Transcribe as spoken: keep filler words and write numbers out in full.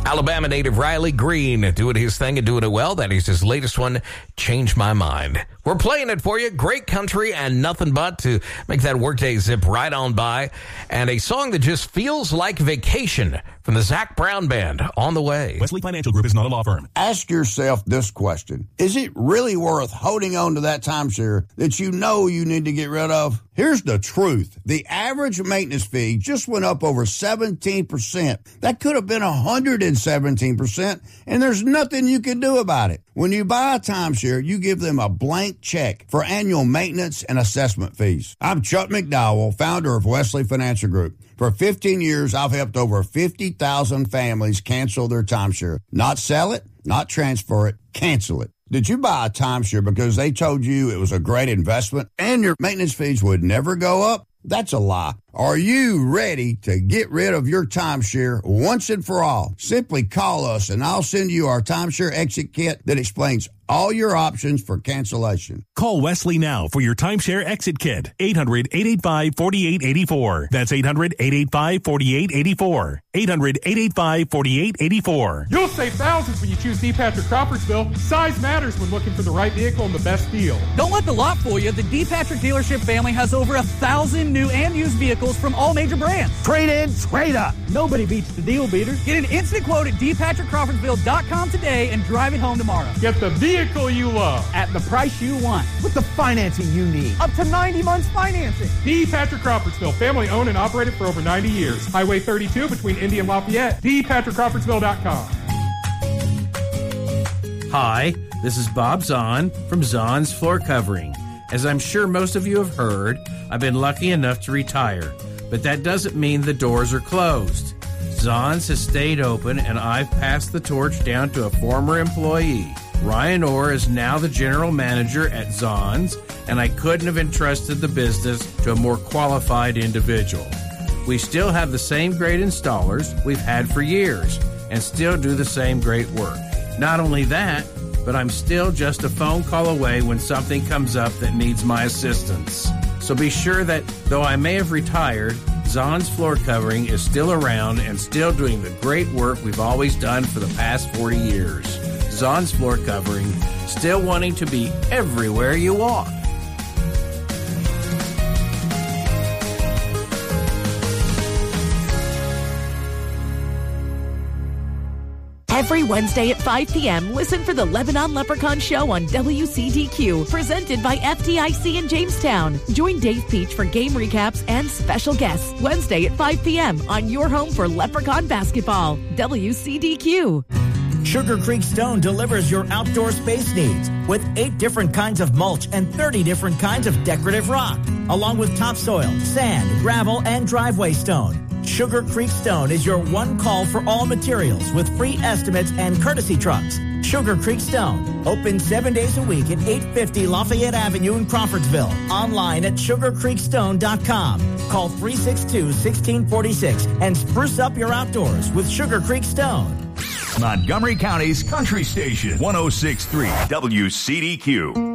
Alabama native Riley Green doing his thing and doing it well. That is his latest one, Change My Mind. We're playing it for you. Great country and nothing but to make that workday zip right on by. And a song that just feels like vacation from the Zach Brown Band, On the Way. Wesley Financial Group is not a law firm. Ask yourself this question. Is it really worth holding on to that timeshare that you know you need to get rid of? Here's the truth. The average maintenance fee just went up over seventeen percent. That could have been one hundred seventeen percent, and there's nothing you can do about it. When you buy a timeshare, you give them a blank check for annual maintenance and assessment fees. I'm Chuck McDowell, founder of Wesley Financial Group. For fifteen years, I've helped over fifty thousand families cancel their timeshare. Not sell it, not transfer it, cancel it. Did you buy a timeshare because they told you it was a great investment and your maintenance fees would never go up? That's a lie. Are you ready to get rid of your timeshare once and for all? Simply call us and I'll send you our timeshare exit kit that explains all your options for cancellation. Call Wesley now for your timeshare exit kit. eight hundred, eight eight five, four eight eight four. That's eight hundred, eight eight five, four eight eight four. eight hundred, eight eight five, four eight eight four. You'll save thousands when you choose D. Patrick Crawfordsville. Size matters when looking for the right vehicle and the best deal. Don't let the lot fool you. The D. Patrick dealership family has over a thousand new and used vehicles from all major brands. Trade in, trade up. Nobody beats the deal beater. Get an instant quote at d patrick crawfordsville dot com today and drive it home tomorrow. Get the vehicle you love at the price you want with the financing you need. Up to ninety months financing. D. Patrick Crawfordsville, family owned and operated for over ninety years. Highway thirty-two between Indy and Lafayette. d patrick crawfordsville dot com. Hi, this is Bob Zahn from Zahn's Floor Covering. As I'm sure most of you have heard, I've been lucky enough to retire, but that doesn't mean the doors are closed. Zahn's has stayed open, and I've passed the torch down to a former employee. Ryan Orr is now the general manager at Zahn's, and I couldn't have entrusted the business to a more qualified individual. We still have the same great installers we've had for years, and still do the same great work. Not only that, but I'm still just a phone call away when something comes up that needs my assistance. So be sure that, though I may have retired, Zahn's Floor Covering is still around and still doing the great work we've always done for the past forty years. Zahn's Floor Covering, still wanting to be everywhere you walk. Every Wednesday at five p.m., listen for the Lebanon Leprechaun Show on W C D Q, presented by F D I C in Jamestown. Join Dave Peach for game recaps and special guests Wednesday at five p.m. on your home for Leprechaun basketball, W C D Q. Sugar Creek Stone delivers your outdoor space needs with eight different kinds of mulch and thirty different kinds of decorative rock, along with topsoil, sand, gravel, and driveway stone. Sugar Creek Stone is your one call for all materials with free estimates and courtesy trucks. Sugar Creek Stone, open seven days a week at eight fifty Lafayette Avenue in Crawfordsville. Online at sugar creek stone dot com. Call three six two, one six four six and spruce up your outdoors with Sugar Creek Stone. Montgomery County's Country Station, one oh six point three W C D Q.